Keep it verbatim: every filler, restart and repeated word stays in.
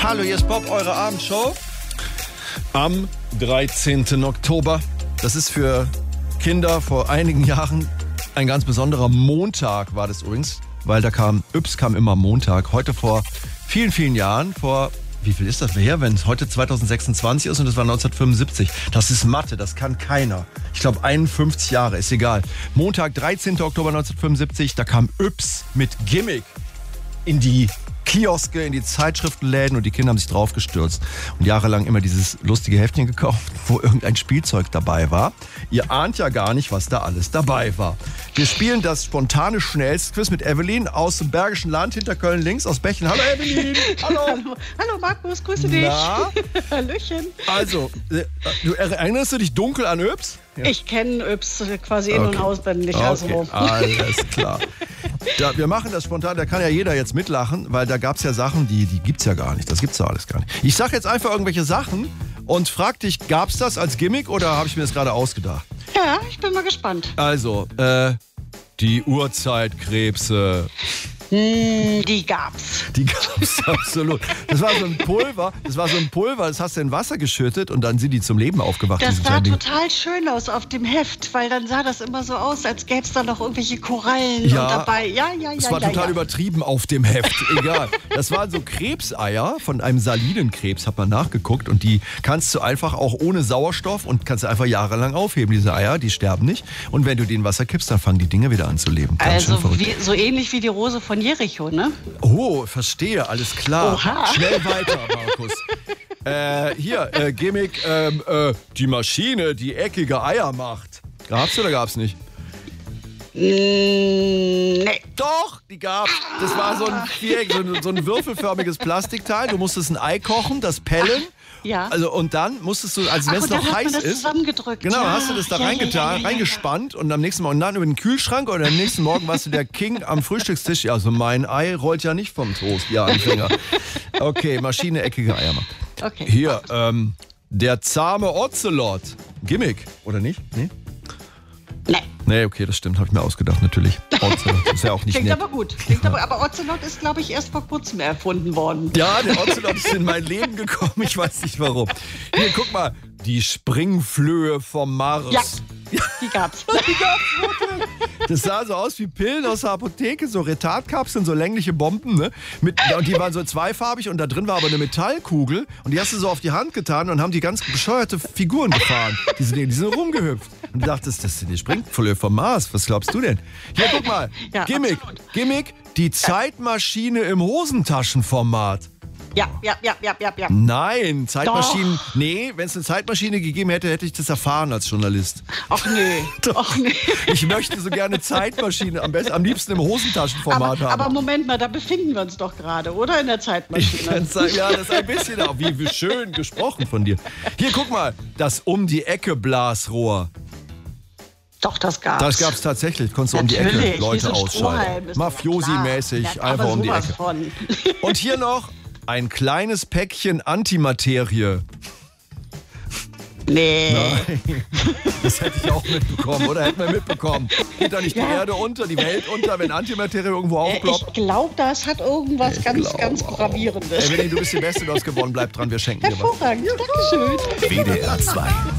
Hallo, hier ist Bob, eure Abendshow. Am dreizehnten Oktober. Das ist für Kinder vor einigen Jahren ein ganz besonderer Montag, war das übrigens. Weil da kam, Yps kam immer Montag. Heute vor vielen, vielen Jahren, vor, wie viel ist das her, wenn es heute zweitausendsechsundzwanzig ist und das war neunzehnhundertfünfundsiebzig. Das ist Mathe, das kann keiner. Ich glaube einundfünfzig Jahre, ist egal. Montag, dreizehnten Oktober neunzehnhundertfünfundsiebzig, da kam Yps mit Gimmick in die Kioske, in die Zeitschriftenläden und die Kinder haben sich draufgestürzt und jahrelang immer dieses lustige Heftchen gekauft, wo irgendein Spielzeug dabei war. Ihr ahnt ja gar nicht, was da alles dabei war. Wir spielen das spontane Schnellstquiz mit Evelyn aus dem Bergischen Land hinter Köln links aus Bechen. Hallo Evelyn! Hallo! Hallo, hallo Markus, grüße dich! Na? Hallöchen! Also, du erinnerst du dich dunkel an Yps? Ja. Ich kenne Yps quasi in- Okay. und auswendig. Okay, Also. alles klar. Da, wir machen das spontan, da kann ja jeder jetzt mitlachen, weil da gab es ja Sachen, die, die gibt's ja gar nicht. Das gibt's ja alles gar nicht. Ich sag jetzt einfach irgendwelche Sachen und frag dich, gab's das als Gimmick oder habe ich mir das gerade ausgedacht? Ja, ich bin mal gespannt. Also, äh, die Urzeitkrebse. Hm, die gab's. Die gab's absolut. Das war so ein Pulver, das war so ein Pulver, das hast du in Wasser geschüttet und dann sind die zum Leben aufgewacht. Das diese sah kleinen Dinge. total schön aus auf dem Heft, weil dann sah das immer so aus, als gäbe es da noch irgendwelche Korallen Ja, und dabei. Ja, ja, ja. Es war ja, total ja. übertrieben auf dem Heft, egal. Das waren so Krebseier von einem Salinenkrebs, hat man nachgeguckt und die kannst du einfach auch ohne Sauerstoff und kannst du einfach jahrelang aufheben, diese Eier, die sterben nicht. Und wenn du die in Wasser kippst, dann fangen die Dinge wieder an zu leben. Ganz schön Also verrückt. wie, so ähnlich wie die Rose von Jericho, ne? Oh, verstehe, alles klar. Oha. Schnell weiter, Markus. äh, hier, äh, Gimmick, ähm, äh, die Maschine, die eckige Eier macht. Gab's oder gab's nicht? Mm, nee. Doch, die gab's. Das war so ein, Viereck, so ein, so ein würfelförmiges Plastikteil. Du musstest ein Ei kochen, das pellen. Ja. Also, und dann musstest du, also wenn Ach, es und noch dann hat heiß man das ist, zusammengedrückt. genau, Ja, hast du das da ja, reingetan, ja, ja, ja, ja. reingespannt und am nächsten Morgen dann über den Kühlschrank oder am nächsten Morgen warst du der King am Frühstückstisch. Ja, also mein Ei rollt ja nicht vom Toast, ja, Anfänger. Okay, Maschine, eckige Eier macht. Okay. Hier, ähm, der zahme Ocelot. Gimmick, oder nicht? Nee? Nee. Nee, okay, das stimmt, habe ich mir ausgedacht, natürlich. Ocelot ist ja auch nicht Klingt nett. aber gut. Klingt aber, aber Ocelot ist, glaube ich, erst vor kurzem erfunden worden. Ja, der Ocelot ist in mein Leben gekommen, ich weiß nicht warum. Hier, guck mal, die Springflöhe vom Mars. Ja, die gab's. Die gab's wirklich. Das sah so aus wie Pillen aus der Apotheke, so Retardkapseln, so längliche Bomben, ne? Mit, und die waren so zweifarbig und da drin war aber eine Metallkugel und die hast du so auf die Hand getan und haben die ganz bescheuerte Figuren gefahren. Die sind, die sind rumgehüpft. Und du dachtest, das sind die Springflöhe vom Mars. Was glaubst du denn? Hier, guck mal. Ja, Gimmick. absolut. Gimmick, die Zeitmaschine im Hosentaschenformat. Ja, ja, ja, ja, ja, ja. Nein, Zeitmaschinen. Doch. Nee, wenn es eine Zeitmaschine gegeben hätte, hätte ich das erfahren als Journalist. Ach nee. Ach nee. Ich möchte so gerne Zeitmaschine, am besten, am liebsten im Hosentaschenformat Aber, haben. aber Moment mal, da befinden wir uns doch gerade, oder? In der Ich Zeitmaschine. kann's sagen, ja, das ist ein bisschen auch. Wie, wie schön gesprochen von dir. Hier, guck mal, das Um-die-Ecke-Blasrohr. Doch, das gab's. Das gab's tatsächlich. Konntest du um die Ecke Natürlich, wie Leute so ein Strohhalm, ausschalten. ist doch Mafiosi-mäßig, klar. Ja, einfach aber um die sowas Ecke. Von. Und hier noch ein kleines Päckchen Antimaterie. Nee. Nein. Das hätte ich auch mitbekommen, oder? Hätten wir mitbekommen. Geht da nicht die Ja. Erde unter, die Welt unter, wenn Antimaterie irgendwo Äh, aufploppt? Ich glaube, das hat irgendwas Ich ganz, glaub ganz auch. Gravierendes. Evelyn, du bist die Beste, du hast gewonnen. Bleib dran, wir schenken dir was. Hervorragend. Dankeschön. W D R zwei.